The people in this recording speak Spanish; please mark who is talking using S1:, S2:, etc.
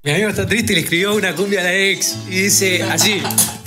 S1: Mi amigo está triste y le escribió una cumbia a la ex. Y dice así.